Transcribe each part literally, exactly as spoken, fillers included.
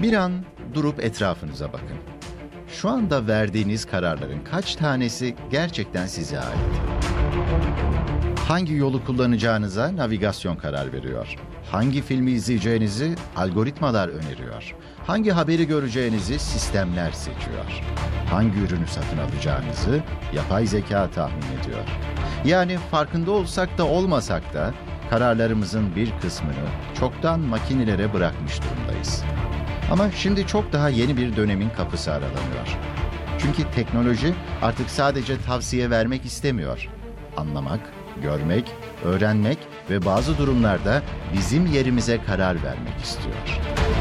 Bir an durup etrafınıza bakın. Şu anda verdiğiniz kararların kaç tanesi gerçekten size ait? Hangi yolu kullanacağınıza navigasyon karar veriyor. Hangi filmi izleyeceğinizi algoritmalar öneriyor. Hangi haberi göreceğinizi sistemler seçiyor. Hangi ürünü satın alacağınızı yapay zeka tahmin ediyor. Yani farkında olsak da olmasak da kararlarımızın bir kısmını çoktan makinelere bırakmış durumdayız. Ama şimdi çok daha yeni bir dönemin kapısı aralanıyor. Çünkü teknoloji artık sadece tavsiye vermek istemiyor. Anlamak, görmek, öğrenmek ve bazı durumlarda bizim yerimize karar vermek istiyor.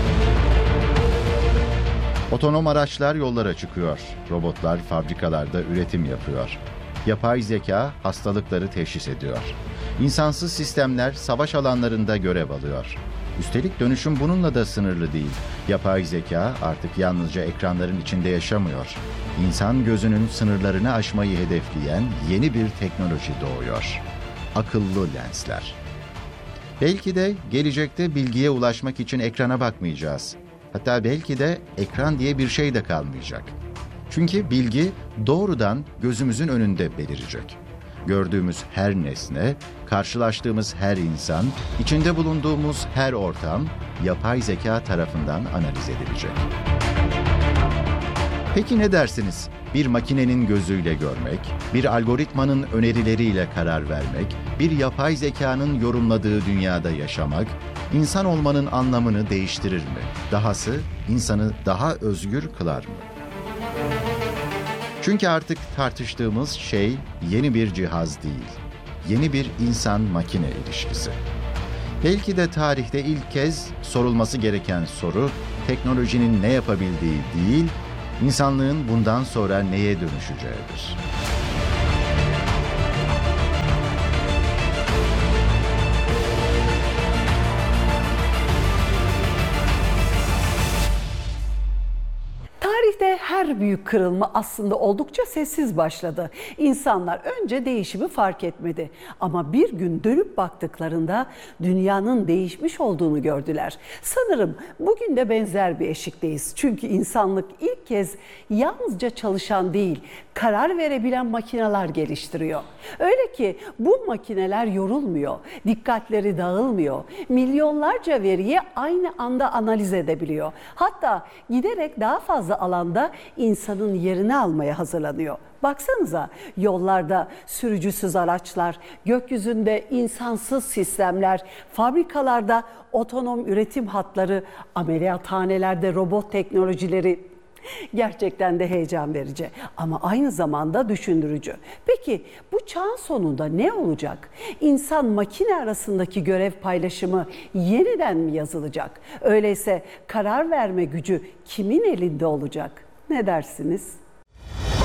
Otonom araçlar yollara çıkıyor. Robotlar fabrikalarda üretim yapıyor. Yapay zeka hastalıkları teşhis ediyor. İnsansız sistemler savaş alanlarında görev alıyor. Üstelik dönüşüm bununla da sınırlı değil. Yapay zeka artık yalnızca ekranların içinde yaşamıyor. İnsan gözünün sınırlarını aşmayı hedefleyen yeni bir teknoloji doğuyor. Akıllı lensler. Belki de gelecekte bilgiye ulaşmak için ekrana bakmayacağız. Hatta belki de ekran diye bir şey de kalmayacak. Çünkü bilgi doğrudan gözümüzün önünde belirecek. Gördüğümüz her nesne, karşılaştığımız her insan, içinde bulunduğumuz her ortam yapay zeka tarafından analiz edilecek. Peki ne dersiniz? Bir makinenin gözüyle görmek, bir algoritmanın önerileriyle karar vermek, bir yapay zekanın yorumladığı dünyada yaşamak, insan olmanın anlamını değiştirir mi? Dahası insanı daha özgür kılar mı? Çünkü artık tartıştığımız şey yeni bir cihaz değil, yeni bir insan-makine ilişkisi. Belki de tarihte ilk kez sorulması gereken soru, teknolojinin ne yapabildiği değil, insanlığın bundan sonra neye dönüşeceğidir. Tarihte her büyük kırılma aslında oldukça sessiz başladı. İnsanlar önce değişimi fark etmedi. Ama bir gün dönüp baktıklarında dünyanın değişmiş olduğunu gördüler. Sanırım bugün de benzer bir eşikteyiz. Çünkü insanlık ilk kez yalnızca çalışan değil, karar verebilen makineler geliştiriyor. Öyle ki bu makineler yorulmuyor, dikkatleri dağılmıyor, milyonlarca veriyi aynı anda analiz edebiliyor. Hatta giderek daha fazla alanda insanın yerini almaya hazırlanıyor. Baksanıza, yollarda sürücüsüz araçlar, gökyüzünde insansız sistemler, fabrikalarda otonom üretim hatları, ameliyathanelerde robot teknolojileri. Gerçekten de heyecan verici ama aynı zamanda düşündürücü. Peki bu çağın sonunda ne olacak? İnsan makine arasındaki görev paylaşımı yeniden mi yazılacak? Öyleyse karar verme gücü kimin elinde olacak? Ne dersiniz?